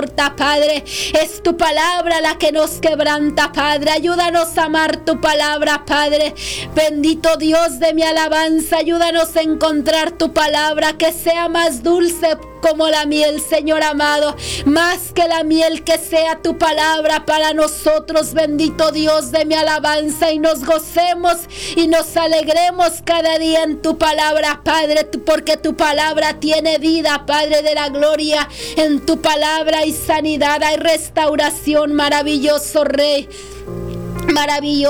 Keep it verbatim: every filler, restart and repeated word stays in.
exhorta, Padre. Es tu palabra la que nos quebranta, Padre. Ayúdanos a amar tu palabra, Padre. Bendito Dios de mi alabanza, ayúdanos a encontrar tu palabra, que sea más dulce como la miel, Señor amado, más que la miel, que sea tu palabra para nosotros, bendito Dios de mi alabanza, y nos gocemos y nos alegremos cada día en tu palabra, Padre, porque tu palabra tiene vida, Padre de la gloria. En tu palabra hay sanidad, hay restauración, maravilloso Rey, maravilloso.